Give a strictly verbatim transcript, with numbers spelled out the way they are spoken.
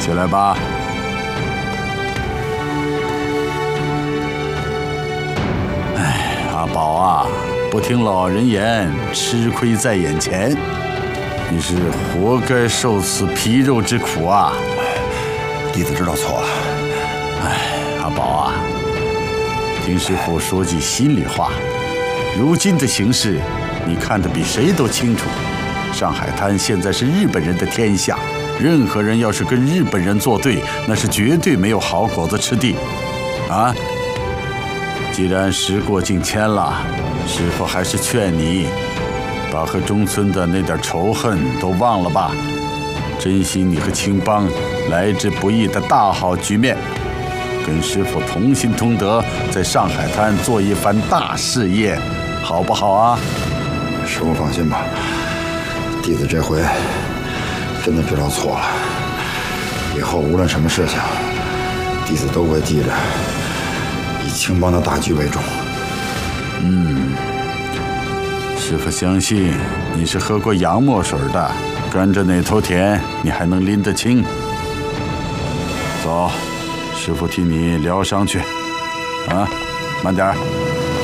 起来吧。哎，阿宝啊，不听老人言，吃亏在眼前，你是活该受此皮肉之苦啊！ 弟子知道错了。 哎，阿宝啊，听师傅说句心里话，如今的形势，你看得比谁都清楚。上海滩现在是日本人的天下，任何人要是跟日本人作对，那是绝对没有好果子吃的。啊！既然时过境迁了，师傅还是劝你，把和中村的那点仇恨都忘了吧，珍惜你和青帮来之不易的大好局面，跟师傅同心同德，在上海滩做一番大事业，好不好啊？ 师傅放心吧，弟子这回真的知道错了，以后无论什么事情，弟子都会记着以青帮的大局为重。 嗯，师傅相信你是喝过洋墨水的，甘蔗哪头甜，你还能拎得清。走，师傅替你疗伤去。啊，慢点儿。